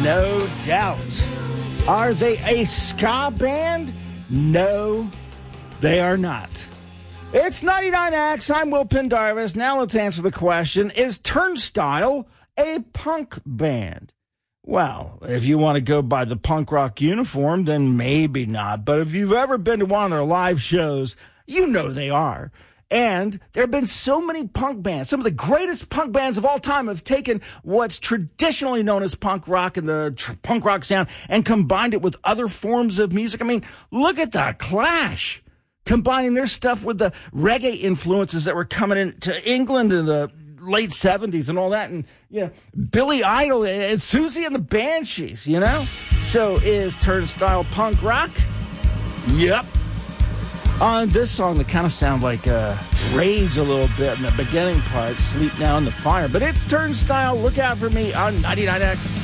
no doubt. Are they a ska band? No, they are not. It's 99X. I'm Will Pendarvis. Now let's answer the question, is Turnstile a punk band? Well, if you want to go by the punk rock uniform, then maybe not. But if you've ever been to one of their live shows, you know they are. And there have been so many punk bands. Some of the greatest punk bands of all time have taken what's traditionally known as punk rock and the punk rock sound and combined it with other forms of music. I mean, look at the Clash, combining their stuff with the reggae influences that were coming into England in the late 70s and all that. And, you know, Billy Idol and Susie and the Banshees, you know? So is Turnstile punk rock? Yep. On this song, they kind of sound like Rage a little bit in the beginning part, Sleep Now in the Fire. But it's Turnstile. Look out for me on 99X.